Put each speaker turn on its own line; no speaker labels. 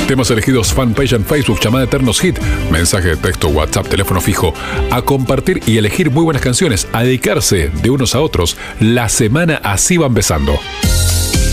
Temas elegidos, fanpage en Facebook, llamada Eternos Hit, mensaje de texto, WhatsApp, teléfono fijo. A compartir y elegir muy buenas canciones, a dedicarse de unos a otros. La semana así va empezando.